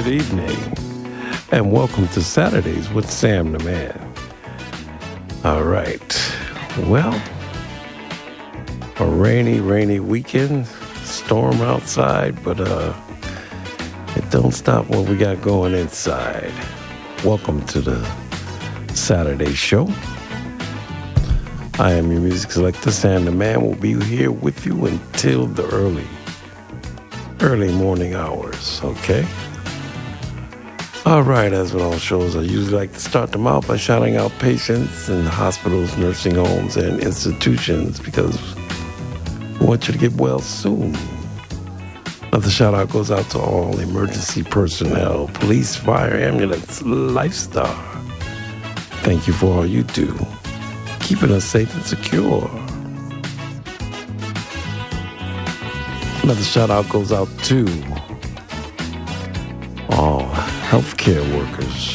good evening, and welcome to Saturdays with Sam the Man. All right, well, a rainy weekend, storm outside, but it don't stop what we got going inside. Welcome to the Saturday show. I am your music selector, Sam the Man. Will be here with you until the early morning hours, okay? All right, as with all shows, I usually like to start them out by shouting out patients in hospitals, nursing homes, and institutions because we want you to get well soon. Another shout out goes out to all emergency personnel, police, fire, ambulance, lifestyle. Thank you for all you do, keeping us safe and secure. Another shout out goes out to all healthcare workers,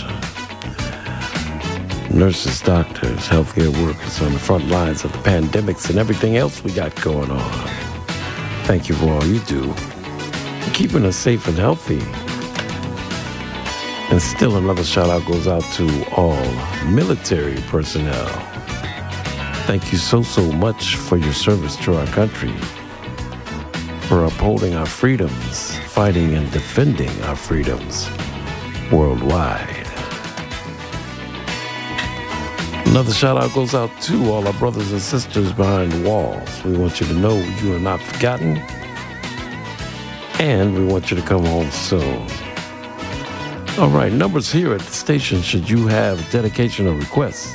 nurses, doctors, healthcare workers on the front lines of the pandemics and everything else we got going on. Thank you for all you do, keeping us safe and healthy. And still another shout out goes out to all military personnel. Thank you so much for your service to our country, for upholding our freedoms, fighting and defending our freedoms worldwide. Another shout out goes out to all our brothers and sisters behind walls. We want you to know you are not forgotten, and we want you to come home soon. All right, numbers here at the station should you have dedication or requests.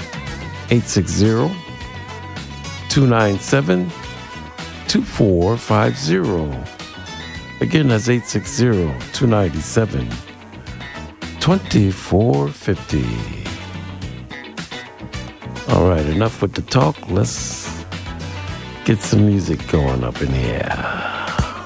860-297-2450. Again, that's 860-297-2450. All right, enough with the talk. Let's get some music going up in here.